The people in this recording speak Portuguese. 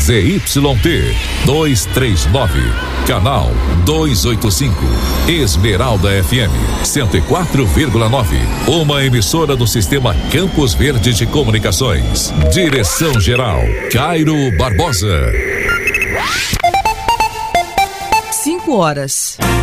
ZYT 239, canal 285, Esmeralda FM 104,9, uma emissora do Sistema Campos Verde de Comunicações. Direção-geral, Cairo Barbosa. 5 horas.